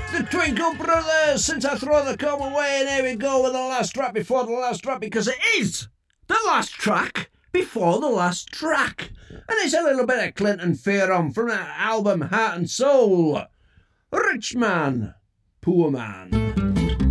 The Twinkle Brothers, Since I Throw the Comb Away, and here we go with the last track before the last track, because it is the last track before the last track. And it's a little bit of Clinton Fearon from that album Heart and Soul. Rich Man, Poor Man.